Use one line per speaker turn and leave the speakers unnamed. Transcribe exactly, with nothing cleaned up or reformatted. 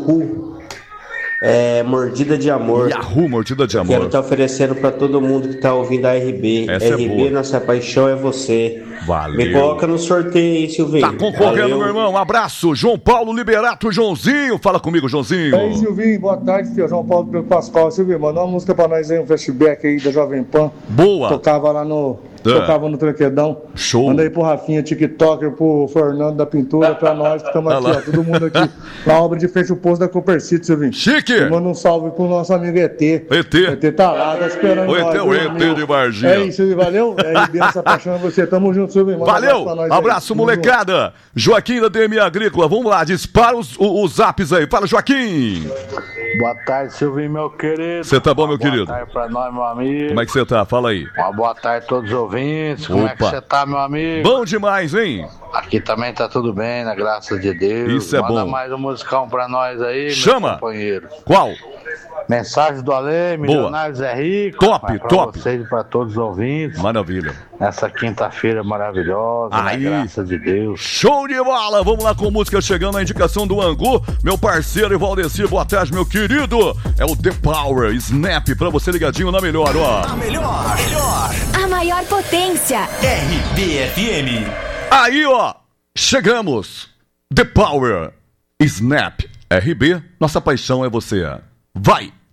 Yahoo. É, Mordida de Amor.
Yahoo, Mordida de Amor.
Quero estar oferecendo para todo mundo que tá ouvindo a R B.
Essa
R B,
é boa.
Nossa Paixão é Você.
Valeu.
Me coloca no sorteio aí, Silvinho.
Tá concorrendo,
Valeu.
meu irmão. Um abraço. João Paulo Liberato, Joãozinho. Fala comigo, Joãozinho.
E aí, Silvinho, boa tarde, filho. João Paulo Pedro Pascoal. Silvinho, mandou uma música pra nós aí, um flashback aí da Jovem Pan.
Boa.
Tocava lá no...
É.
Tocava no Tranquedão.
Show.
Manda aí pro Rafinha, TikToker, pro Fernando da Pintura, pra nós que estamos aqui, ó. Todo mundo aqui. Na obra de frente o posto da Coopercity, Silvinho.
Chique.
E manda um salve pro nosso amigo E T.
E T.
E T tá lá, tá esperando
O E T,
nós.
o E T de Varginha.
É isso, Silvinho. Valeu? É R B, Nossa Paixão é Você. Tamo junto, Silvinho. Manda um
Valeu,
abraço pra nós
abraço,
aí.
molecada. Joaquim da D M Agrícola, vamos lá, dispara os, os, os zaps aí. Fala, Joaquim.
Boa tarde, Silvinho, meu querido.
Você tá bom, meu
boa
querido?
Boa tarde pra nós, meu amigo.
Como é que você tá? Fala aí.
Uma boa tarde a todos os ouvintes. Como
Opa.
é que você tá, meu amigo?
Bom demais, hein?
Aqui também tá tudo bem, na graça de Deus.
Isso é
Manda
bom.
mais um musicão pra nós aí,
Chama.
meu companheiro.
Qual?
Mensagem do Alê, Milionários é Rico.
Top,
Mas pra
top.
vocês e pra todos os ouvintes.
Maravilha.
Nessa quinta-feira maravilhosa,
Aí.
na graça de Deus.
Show de bola! Vamos lá com música chegando na indicação do Angu. Meu parceiro Valdeci, boa tarde, meu querido. É o The Power Snap pra você ligadinho na melhor, ó.
A melhor, a melhor.
A maior potência.
R B F M.
Aí, ó, chegamos. The Power Snap. R B, nossa paixão é você. Vai!